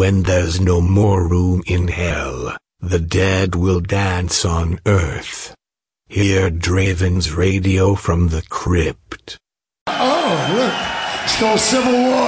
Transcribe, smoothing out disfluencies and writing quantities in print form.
when there's no more room in hell, the dead will dance on Earth. Hear Draven's radio from the crypt. Oh, look. It's called Civil War.